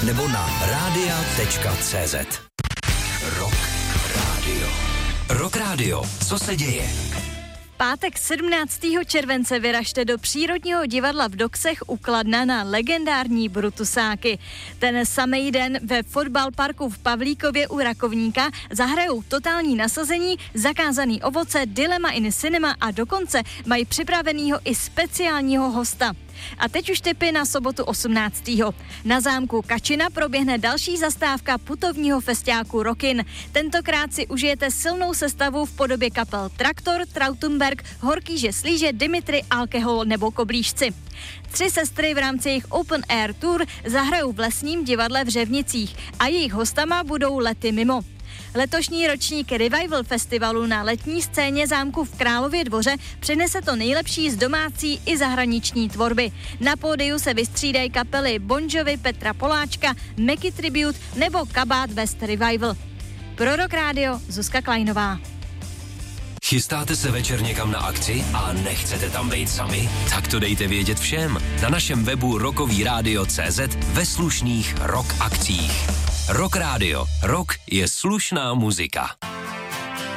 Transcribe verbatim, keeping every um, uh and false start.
nebo na rádia tečka cé zet. Rock Radio. Rock Radio. Co se děje? Pátek sedmnáctého července vyražte do Přírodního divadla v Doksech u Kladna na legendární Brutusáky. Ten samý den ve fotbalparku v Pavlíkově u Rakovníka zahrajou totální nasazení, zakázaný ovoce, Dilema in Cinema a dokonce mají připravenýho i speciálního hosta. A teď už tipy na sobotu osmnáctého Na zámku Kačina proběhne další zastávka putovního festiáku Rockin. Tentokrát si užijete silnou sestavu v podobě kapel Traktor, Trautenberg, Horkýže Slíže, Dimitri, Alkohol nebo Koblížci. Tři sestry v rámci jejich Open Air Tour zahrajou v Lesním divadle v Řevnicích a jejich hostama budou Lety mimo. Letošní ročník Revival festivalu na letní scéně zámku v Králově Dvoře přinese to nejlepší z domácí i zahraniční tvorby. Na pódiu se vystřídají kapely Bon Jovi, Petra Poláčka, Meky Tribute nebo Kabát West Revival. Pro Rock Radio Zuzka Kleinová. Chystáte se večer někam na akci a nechcete tam být sami? Tak to dejte vědět všem na našem webu rockový rádio tečka cé zet ve slušných rock akcích. Rock Radio. Rock je slušná muzika.